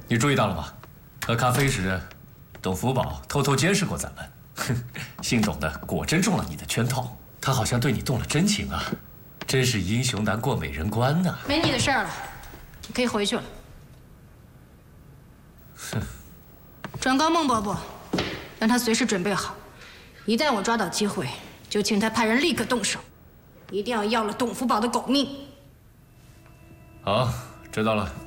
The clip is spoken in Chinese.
你注意到了吗？喝咖啡时，董福宝偷偷监视过咱们。哼，姓董的果真中了你的圈套，他好像对你动了真情啊！真是英雄难过美人关呐。 没你的事儿了，你可以回去了。 哼， 转告孟伯伯，让他随时准备好，一旦我抓到机会，就请他派人立刻动手，一定要了董福宝的狗命。 好，知道了。